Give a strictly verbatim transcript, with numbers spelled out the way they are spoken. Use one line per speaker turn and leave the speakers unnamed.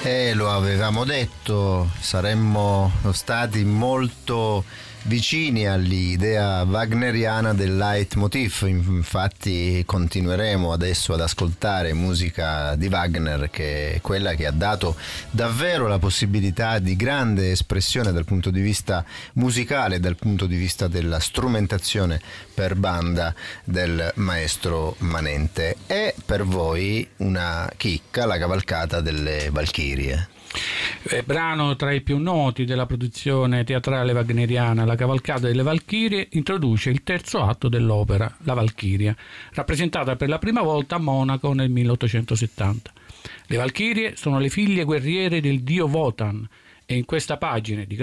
E lo avevamo detto, saremmo stati molto vicini all'idea wagneriana del leitmotiv, infatti continueremo adesso ad ascoltare musica di Wagner, che è quella che ha dato davvero la possibilità di grande espressione dal punto di vista musicale, dal punto di vista della strumentazione per banda del maestro Manente. E per voi una chicca, la cavalcata delle Valchirie.
Eh, brano tra i più noti della produzione teatrale wagneriana, La cavalcata delle Valchirie introduce il terzo atto dell'opera, La Valchiria, rappresentata per la prima volta a Monaco nel milleottocentosettanta. Le Valchirie sono le figlie guerriere del dio Wotan e in questa pagina di